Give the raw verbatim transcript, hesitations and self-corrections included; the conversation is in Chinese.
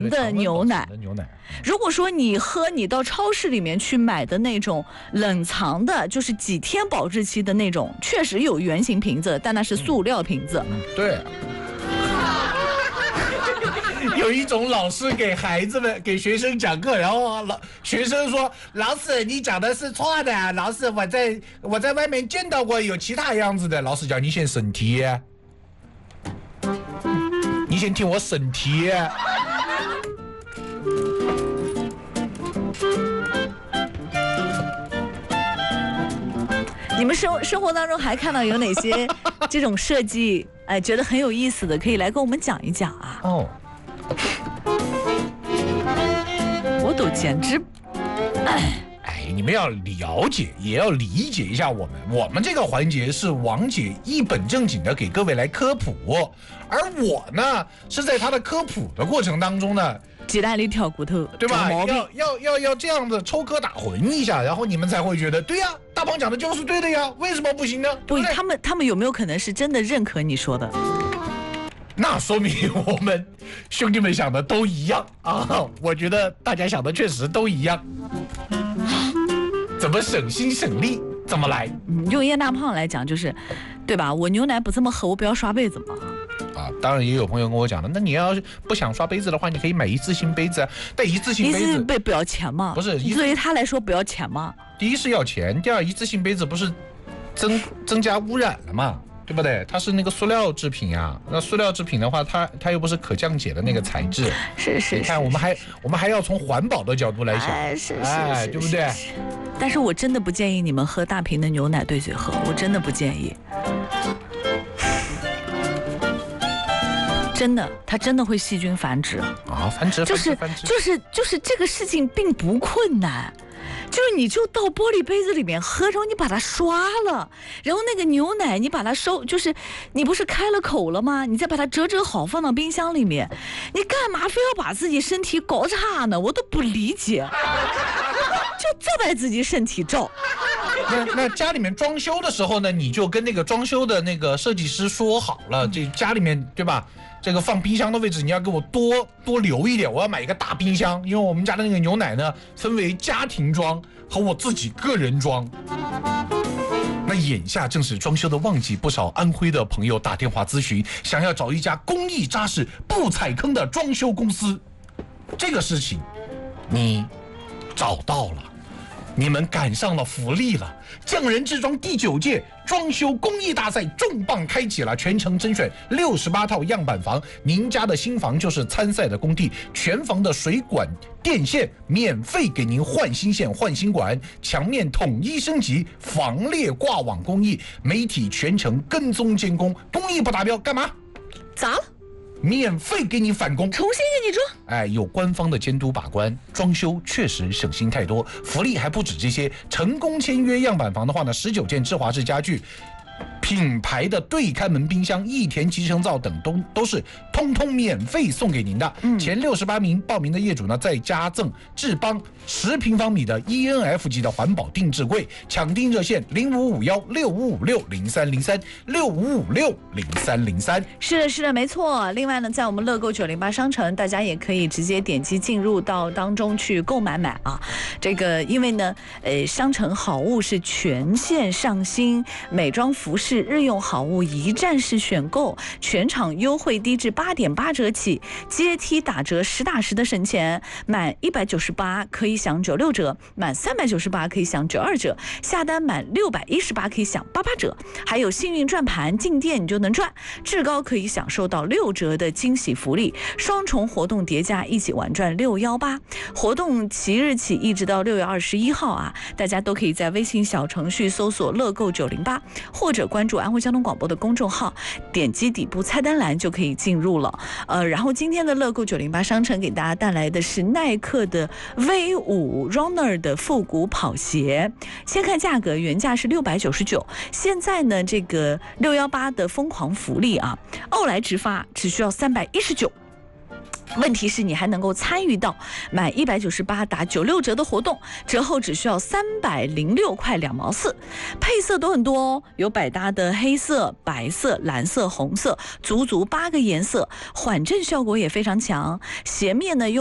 的牛奶。 牛奶， 如果说你喝你到超市里面去买的那种冷藏的，就是几天保质期的那种，确实有圆形瓶子，但那是塑料瓶子。 嗯、对、啊。有一种老师给孩子们、给学生讲课，然后老学生说：“老师，你讲的是错的。老师，我在我在外面见到过有其他样子的。”老师讲：“你先审题，你先听我审题。” 你们生生活当中还看到有哪些这种设计？哎，觉得很有意思的，可以来跟我们讲一讲啊。 哦。 我都简直， 哎，哎，你们要了解，也要理解一下我们。我们这个环节是王姐一本正经的给各位来科普，而我呢是在他的科普的过程当中呢， 鸡蛋里挑骨头， 对吧？要要要要这样的抽科打诨一下，然后你们才会觉得对呀，大胖讲的就是对的呀，为什么不行呢？ 不，对对他们他们有没有可能是真的认可你说的？ 那说明我们兄弟们想的都一样啊！我觉得大家想的确实都一样。怎么省心省力怎么来？ 嗯，用燕大胖来讲就是，对吧？我牛奶不这么喝，我不要刷杯子嘛。 啊，当然也有朋友跟我讲了，那你要是不想刷杯子的话，你可以买一次性杯子啊。但一次性杯子， 一次杯不要钱吗？ 不是， 对于他来说不要钱吗？ 第一是要钱，第二一次性杯子不是增增加污染了吗？对不对？它是那个塑料制品呀、啊，那塑料制品的话，它它又不是可降解的那个材质。 是是。 你看，我们还我们还要从环保的角度来想， 哎，是是哎，对不对？ 但是我真的不建议你们喝大瓶的牛奶兑水喝，我真的不建议。真的，它真的会细菌繁殖啊，繁殖， 就是就是就是这个事情并不困难。就是你就到玻璃杯子里面喝，然后你把它刷了，然后那个牛奶你把它收，就是你不是开了口了吗？你再把它折折好放到冰箱里面，你干嘛非要把自己身体搞差呢？我都不理解，就这把自己身体照。 那那家里面装修的时候呢，你就跟那个装修的那个设计师说好了，这家里面对吧？这个放冰箱的位置你要给我多多留一点，我要买一个大冰箱，因为我们家的那个牛奶呢分为家庭装和我自己个人装。那眼下正是装修的旺季，不少安徽的朋友打电话咨询，想要找一家工艺扎实、不踩坑的装修公司。这个事情你找到了，你们赶上了福利了！匠人制装第九届装修工艺大赛重磅开启了，全程甄选六十八套样板房，您家的新房就是参赛的工地，全房的水管电线免费给您换新线换新管，墙面统一升级，防裂挂网工艺，媒体全程跟踪监工，工艺不达标干嘛？ 咋了？ 免费给你返工， 重新给你装。 哎，有官方的监督把关，装修确实省心太多。福利还不止这些，成功签约样板房的话呢，十九件智华式家具、品牌的对开门冰箱、益田集成灶等都都是通通免费送给您的。嗯、前六十八名报名的业主呢，再加赠智邦十平方米的 E N F 级的环保定制柜。抢订热线零五五幺六五五六零三零三六五五六零三零三。 是的，是的，没错。另外呢，在我们乐购九零八商城，大家也可以直接点击进入到当中去购买买啊。这个因为呢，呃，商城好物是全线上新，美妆服饰、日用好物一站式选购，全场优惠低至八点八折起，阶梯打折，实打实的省钱。满一百九十八可以享九六折，满三百九十八可以享九二折，下单满六百一十八可以享八八折，还有幸运转盘进店你就能赚，至高可以享受到六折的惊喜福利，双重活动叠加一起玩转六一八。活动即日起一直到六月二十一号啊，大家都可以在微信小程序搜索乐购九零八，或者关注安徽交通广播的公众号，点击底部菜单栏就可以进入了。呃，然后今天的乐购九零八商城给大家带来的是耐克的 V 五 Runner 的复古跑鞋。先看价格，原价是六百九十九，现在呢这个六一八的疯狂福利啊，奥莱直发只需要三百一十九。 问题是你还能够参与到买一百九十八打九六折的活动，折后只需要三百零六块两毛四，配色都很多哦，有百搭的黑色、白色、蓝色、红色，足足八个颜色，缓震效果也非常强。鞋面呢用